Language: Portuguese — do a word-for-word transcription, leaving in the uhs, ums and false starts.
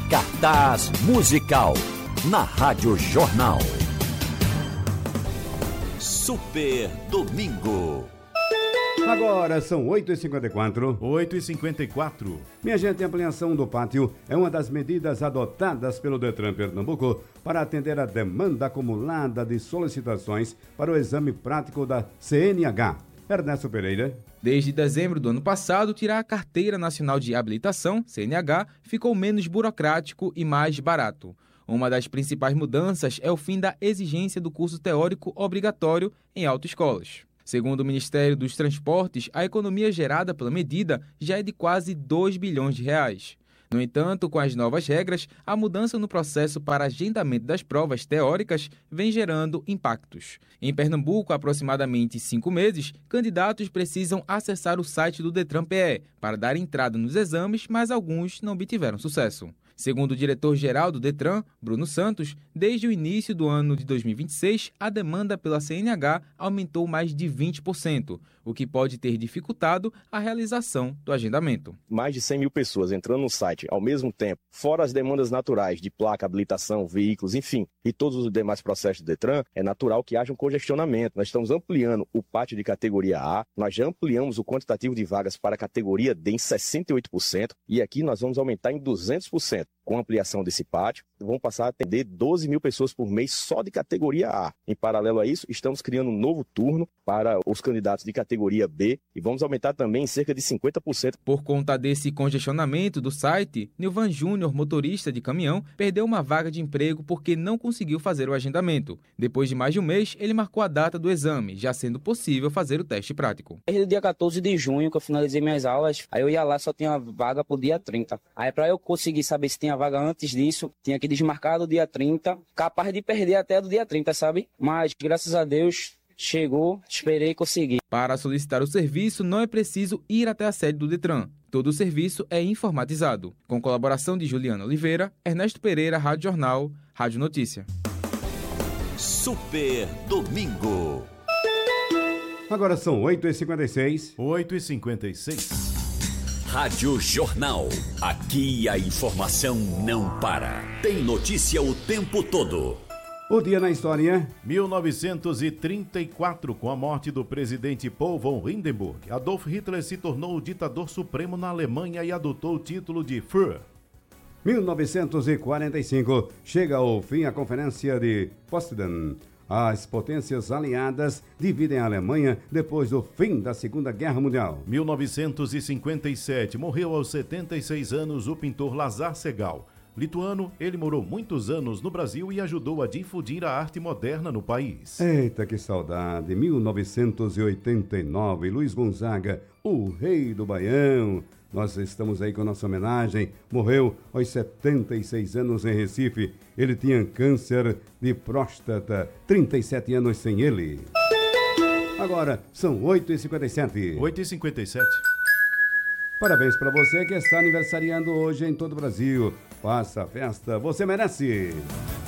Cartaz Musical na Rádio Jornal. Super Domingo. Agora são oito e cinquenta e quatro. oito e cinquenta e quatro. Minha gente, a ampliação do pátio é uma das medidas adotadas pelo Detran Pernambuco para atender a demanda acumulada de solicitações para o exame prático da C N H. Ernesto Pereira. Desde dezembro do ano passado, tirar a Carteira Nacional de Habilitação, C N H, ficou menos burocrático e mais barato. Uma das principais mudanças é o fim da exigência do curso teórico obrigatório em autoescolas. Segundo o Ministério dos Transportes, a economia gerada pela medida já é de quase dois bilhões de reais. No entanto, com as novas regras, a mudança no processo para agendamento das provas teóricas vem gerando impactos. Em Pernambuco, há aproximadamente cinco meses, candidatos precisam acessar o site do Detran P E para dar entrada nos exames, mas alguns não obtiveram sucesso. Segundo o diretor-geral do Detran, Bruno Santos, desde o início do ano de dois mil e vinte e seis, a demanda pela C N H aumentou mais de vinte por cento, o que pode ter dificultado a realização do agendamento. Mais de cem mil pessoas entrando no site ao mesmo tempo, fora as demandas naturais de placa, habilitação, veículos, enfim, e todos os demais processos do Detran, é natural que haja um congestionamento. Nós estamos ampliando o pátio de categoria A, nós já ampliamos o quantitativo de vagas para a categoria D em sessenta e oito por cento e aqui nós vamos aumentar em duzentos por cento. Com a ampliação desse pátio, vão passar a atender doze mil pessoas por mês só de categoria A. Em paralelo a isso, estamos criando um novo turno para os candidatos de categoria B e vamos aumentar também em cerca de cinquenta por cento. Por conta desse congestionamento do site, Nilvan Júnior, motorista de caminhão, perdeu uma vaga de emprego porque não conseguiu fazer o agendamento. Depois de mais de um mês, ele marcou a data do exame, já sendo possível fazer o teste prático. Desde o dia quatorze de junho que eu finalizei minhas aulas, aí eu ia lá, só tinha vaga pro dia trinta. Aí para eu conseguir saber se tinha vaga antes disso, tinha que desmarcar do dia trinta, capaz de perder até do dia trinta, sabe? Mas graças a Deus chegou, esperei e consegui. Para solicitar o serviço, não é preciso ir até a sede do Detran. Todo o serviço é informatizado. Com colaboração de Juliana Oliveira, Ernesto Pereira, Rádio Jornal, Rádio Notícia. Super Domingo. Agora são oito e cinquenta e seis. oito e cinquenta e seis. Rádio Jornal. Aqui a informação não para. Tem notícia o tempo todo. O dia na história. mil novecentos e trinta e quatro, com a morte do presidente Paul von Hindenburg, Adolf Hitler se tornou o ditador supremo na Alemanha e adotou o título de Führer. mil novecentos e quarenta e cinco, chega ao fim a Conferência de Potsdam. As potências aliadas dividem a Alemanha depois do fim da Segunda Guerra Mundial. mil novecentos e cinquenta e sete, morreu aos setenta e seis anos o pintor Lazar Segal. Lituano, ele morou muitos anos no Brasil e ajudou a difundir a arte moderna no país. Eita, que saudade! mil novecentos e oitenta e nove, Luiz Gonzaga, o rei do Baião. Nós estamos aí com nossa homenagem. Morreu aos setenta e seis anos em Recife. Ele tinha câncer de próstata. trinta e sete anos sem ele. Agora são oito e cinquenta e sete. oito e cinquenta e sete. Parabéns para você que está aniversariando hoje em todo o Brasil. Faça a festa, você merece.